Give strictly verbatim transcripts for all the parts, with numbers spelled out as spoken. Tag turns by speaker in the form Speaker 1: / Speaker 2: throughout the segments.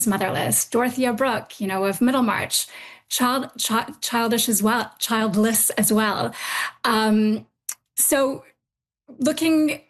Speaker 1: motherless. Dorothea Brooke, you know, of Middlemarch, child, ch- childish as well, childless as well. Um, so looking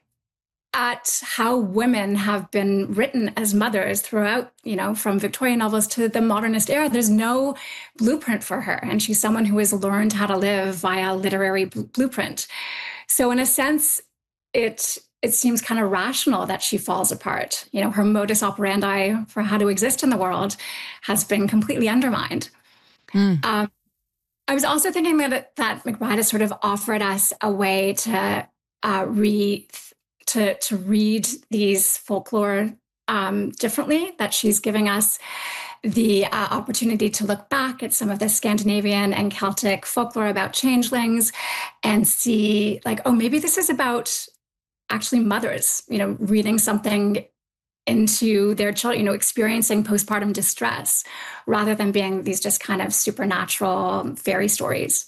Speaker 1: at how women have been written as mothers throughout, you know, from Victorian novels to the modernist era, there's no blueprint for her. And she's someone who has learned how to live via literary bl- blueprint. So in a sense, it it seems kind of rational that she falls apart. You know, her modus operandi for how to exist in the world has been completely undermined. Mm. Um, I was also thinking that that McBride has sort of offered us a way to uh, read to to read these folklore um, differently. That she's giving us the uh, opportunity to look back at some of the Scandinavian and Celtic folklore about changelings and see, like, oh, maybe this is about actually mothers, you know, reading something into their children, you know, experiencing postpartum distress rather than being these just kind of supernatural fairy stories.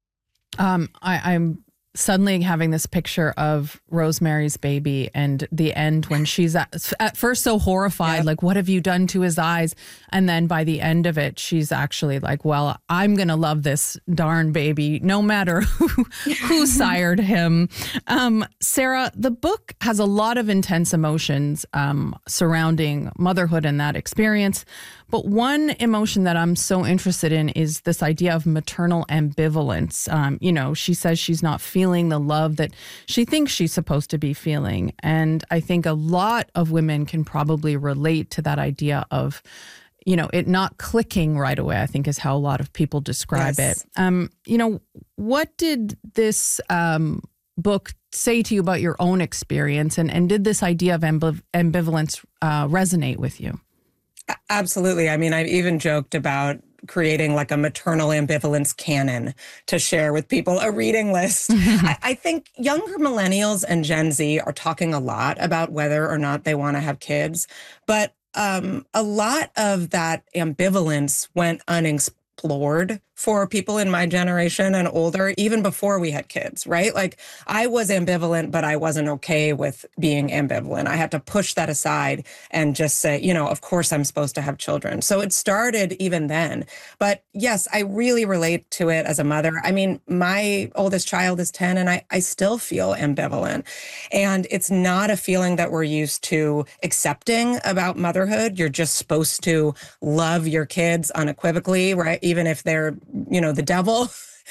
Speaker 2: Um, I, I'm suddenly having this picture of Rosemary's Baby and the end when she's at, at first so horrified, yeah. like, what have you done to his eyes? And then by the end of it, she's actually like, well, I'm going to love this darn baby, no matter who, who sired him. Um, Sarah, the book has a lot of intense emotions um, surrounding motherhood and that experience. But one emotion that I'm so interested in is this idea of maternal ambivalence. Um, you know, she says she's not feeling the love that she thinks she's supposed to be feeling. And I think a lot of women can probably relate to that idea of, you know, it not clicking right away, I think is how a lot of people describe yes. it. Um, you know, what did this um, book say to you about your own experience? And, and did this idea of ambiv- ambivalence uh, resonate with you?
Speaker 3: Absolutely. I mean, I've even joked about creating like a maternal ambivalence canon to share with people, a reading list. I, I think younger millennials and Gen Z are talking a lot about whether or not they want to have kids, but um, a lot of that ambivalence went unexplored for people in my generation and older, even before we had kids, right? Like, I was ambivalent, but I wasn't okay with being ambivalent. I had to push that aside and just say, you know, of course I'm supposed to have children. So it started even then. But yes, I really relate to it as a mother. I mean, my oldest child is ten and I, I still feel ambivalent. And it's not a feeling that we're used to accepting about motherhood. You're just supposed to love your kids unequivocally, right? Even if they're, you know, the devil.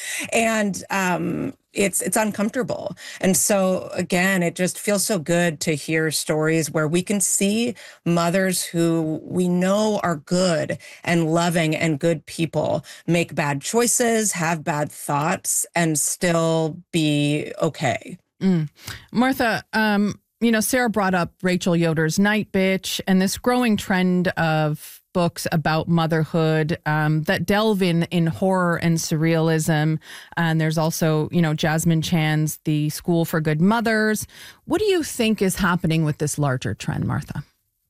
Speaker 3: And um, it's it's uncomfortable. And so, again, it just feels so good to hear stories where we can see mothers who we know are good and loving and good people make bad choices, have bad thoughts, and still be okay.
Speaker 2: Mm. Martha, um, you know, Sarah brought up Rachel Yoder's Night Bitch and this growing trend of books about motherhood um, that delve in in horror and surrealism. And there's also, you know, Jasmine Chan's The School for Good Mothers. What do you think is happening with this larger trend, Martha?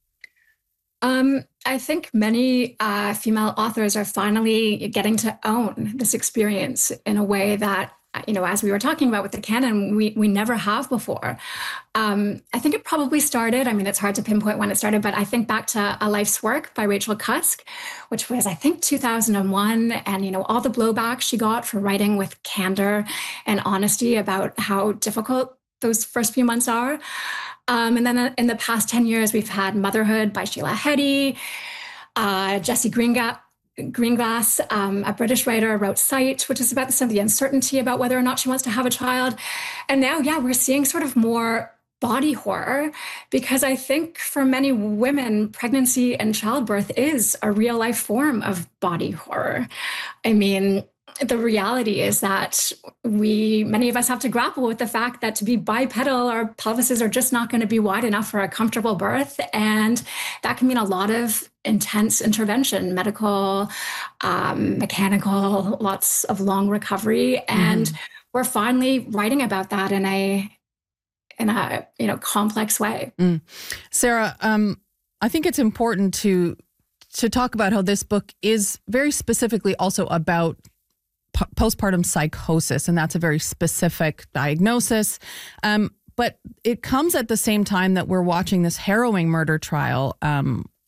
Speaker 1: Um, I think many uh, female authors are finally getting to own this experience in a way that, you know, as we were talking about with the canon, we we never have before. Um, I think it probably started, I mean, it's hard to pinpoint when it started, but I think back to A Life's Work by Rachel Cusk, which was, I think, two thousand one. And, you know, all the blowback she got for writing with candor and honesty about how difficult those first few months are. Um, and then in the past ten years, we've had Motherhood by Sheila Heti, uh, Jessie Greenga- Greenglass, um, a British writer, wrote Sight, which is about some of the uncertainty about whether or not she wants to have a child. And now, yeah, we're seeing sort of more body horror, because I think for many women, pregnancy and childbirth is a real life form of body horror. I mean, the reality is that we, many of us have to grapple with the fact that to be bipedal, our pelvises are just not going to be wide enough for a comfortable birth. And that can mean a lot of intense intervention, medical, um, mechanical, lots of long recovery. And mm. we're finally writing about that in a, in a, you know, complex way.
Speaker 2: Mm. Sarah, um, I think it's important to, to talk about how this book is very specifically also about p- postpartum psychosis, and that's a very specific diagnosis. Um, but it comes at the same time that we're watching this harrowing murder trial um,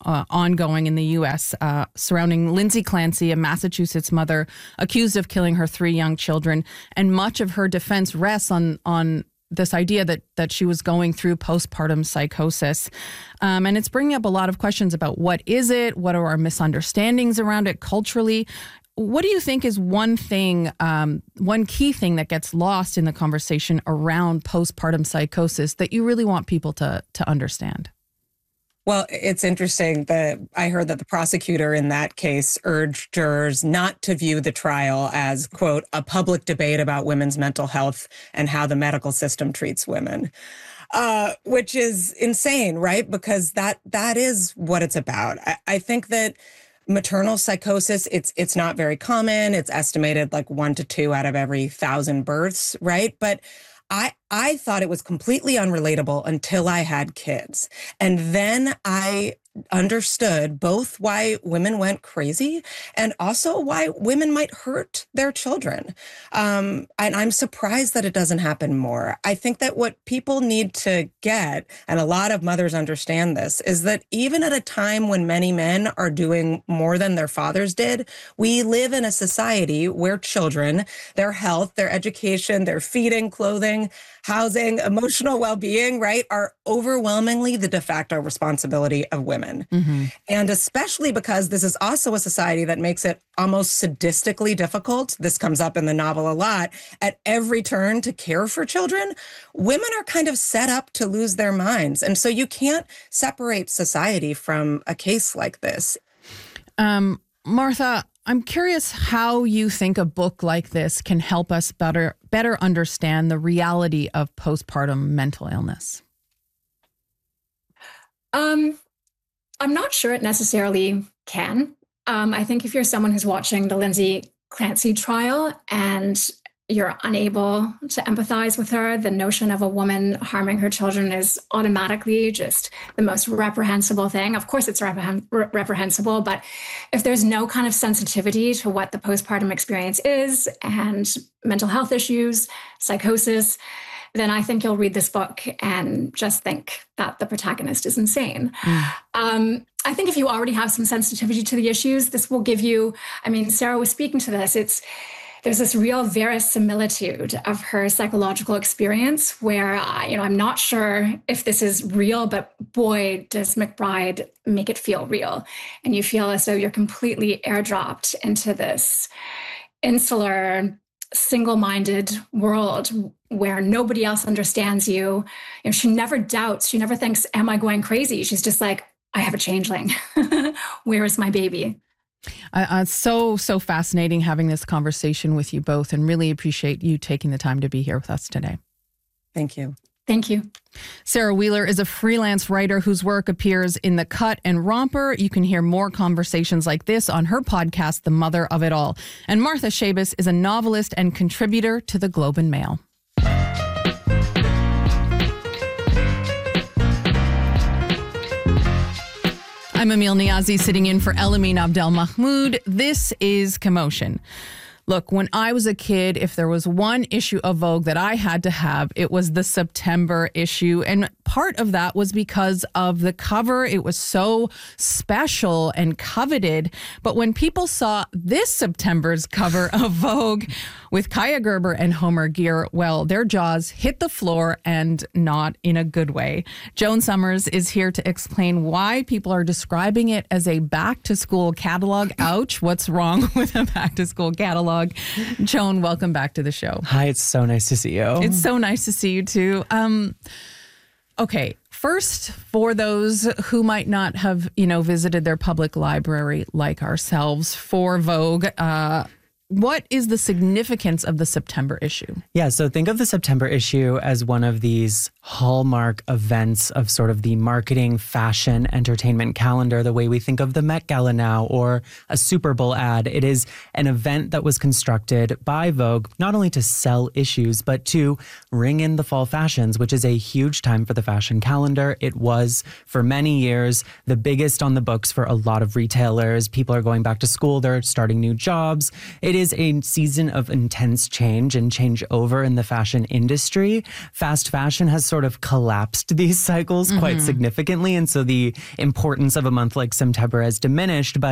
Speaker 2: uh, ongoing in the U S uh, surrounding Lindsay Clancy, a Massachusetts mother accused of killing her three young children. And much of her defense rests on on this idea that that she was going through postpartum psychosis. Um, and it's bringing up a lot of questions about what is it? What are our misunderstandings around it culturally? What do you think is one thing, um, one key thing that gets lost in the conversation around postpartum psychosis that you really want people to to understand?
Speaker 3: Well, it's interesting that I heard that the prosecutor in that case urged jurors not to view the trial as, quote, a public debate about women's mental health and how the medical system treats women. Uh, which is insane, right? Because that that is what it's about. I, I think that maternal psychosis, it's it's not very common. It's estimated like one to two out of every thousand births, right? But I I thought it was completely unrelatable until I had kids. And then I understood both why women went crazy and also why women might hurt their children. Um, and I'm surprised that it doesn't happen more. I think that what people need to get, and a lot of mothers understand this, is that even at a time when many men are doing more than their fathers did, we live in a society where children, their health, their education, their feeding, clothing, housing, emotional well-being, right, are overwhelmingly the de facto responsibility of women. Mm-hmm. And especially because this is also a society that makes it almost sadistically difficult, this comes up in the novel a lot, at every turn to care for children, women are kind of set up to lose their minds. And so you can't separate society from a case like this.
Speaker 2: Um, Martha, I'm curious how you think a book like this can help us better better understand the reality of postpartum mental illness.
Speaker 1: Um, I'm not sure it necessarily can. Um, I think if you're someone who's watching the Lindsay Clancy trial and you're unable to empathize with her, the notion of a woman harming her children is automatically just the most reprehensible thing. Of course, it's reprehen- reprehensible, but if there's no kind of sensitivity to what the postpartum experience is and mental health issues, psychosis, then I think you'll read this book and just think that the protagonist is insane. Mm. Um, I think if you already have some sensitivity to the issues, this will give you, I mean, Sarah was speaking to this, it's there's this real verisimilitude of her psychological experience where, uh, you know, I'm not sure if this is real, but boy, does McBride make it feel real. And you feel as though you're completely airdropped into this insular, single-minded world where nobody else understands you. You know, she never doubts, she never thinks, am I going crazy? She's just like, I have a changeling. Where is my baby?
Speaker 2: Uh, it's so, so fascinating having this conversation with you both and really appreciate you taking the time to be here with us today.
Speaker 3: Thank you.
Speaker 1: Thank you.
Speaker 2: Sarah Wheeler is a freelance writer whose work appears in The Cut and Romper. You can hear more conversations like this on her podcast, The Mother of It All. And Martha Chabas is a novelist and contributor to the Globe and Mail. I'm Emil Niazi sitting in for Elamine Abdel Mahmoud. This is Commotion. Look, when I was a kid, if there was one issue of Vogue that I had to have, it was the September issue. And part of that was because of the cover. It was so special and coveted. But when people saw this September's cover of Vogue with Kaya Gerber and Homer Gear, well, their jaws hit the floor and not in a good way. Joan Summers is here to explain why people are describing it as a back-to-school catalog. Ouch, what's wrong with a back-to-school catalog? Joan, welcome back to the show.
Speaker 4: Hi, it's so nice to see you.
Speaker 2: It's so nice to see you too. Um, okay, first, for those who might not have, you know, visited their public library like ourselves for Vogue, uh, what is the significance of the September issue?
Speaker 4: Yeah, so think of the September issue as one of these hallmark events of sort of the marketing, fashion, entertainment calendar, the way we think of the Met Gala now or a Super Bowl ad. It is an event that was constructed by Vogue, not only to sell issues, but to ring in the fall fashions, which is a huge time for the fashion calendar. It was, for many years, the biggest on the books for a lot of retailers. People are going back to school. They're starting new jobs. It it is a season of intense change and changeover in the fashion industry. Fast fashion has sort of collapsed these cycles mm-hmm. quite significantly. And so the importance of a month like September has diminished. But